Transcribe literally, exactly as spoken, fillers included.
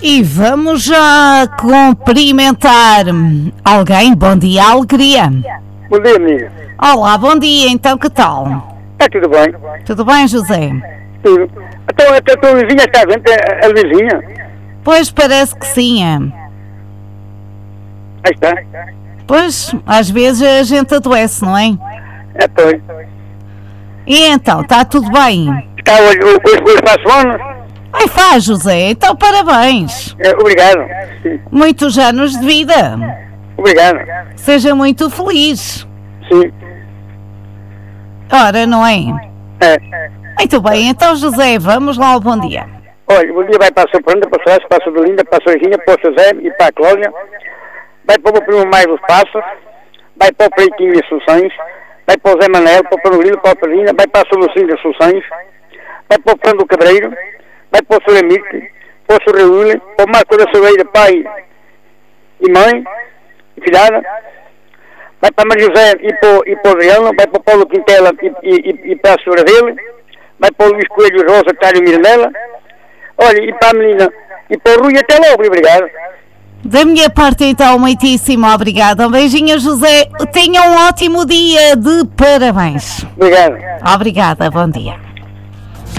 E vamos já cumprimentar alguém. Bom dia, alegria. Bom dia, amiga. Olá, bom dia. Então, que tal? Está tudo bem? Tudo bem, José? Tudo. Então, a tua vizinha está dentro, a, a vizinha? Pois, parece que sim. É. Aí está. Pois, às vezes a gente adoece, não é? É, pois. E então, está tudo bem? Está hoje, hoje, hoje para a semana? Ai, faz, José. Então, parabéns. É, obrigado. Sim. Muitos anos de vida. Obrigado. Seja muito feliz. Sim. Ora, não é? É. Muito bem. Então, José, vamos lá ao bom dia. Olha, o dia vai para a Sopranda, para a Celeste, para a Sodolinda, para a Sorginha, para o José e para a Cláudia. Vai para o meu primo mais dos Passos. Vai para o Preitinho e Assunções. Vai para o Zé Manel, para o Panolino, para a Padrinha. Vai para a Solucinho de Assunções. Vai para o Fernando do Cabreiro. Vai para o Solemite, para o Sorreúle, para o Marco da Soleira, pai e mãe, e filhada. Vai para a Maria José e para, e para o Adriano. Vai para o Paulo Quintela e, e, e para a senhora dele. Vai para o Luís Coelho Rosa, Tário Mirandela. Olha, e para a menina, e para o Rui, até logo, obrigado. Da minha parte, então, muitíssimo obrigada. Um beijinho, José. Tenha um ótimo dia de parabéns. Obrigado. Obrigada, bom dia.